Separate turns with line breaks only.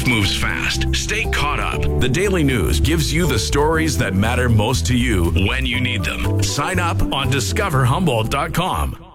moves fast. Stay caught up. The Daily News gives you the stories that matter most to you when you need them. Sign up on discoverhumboldt.com.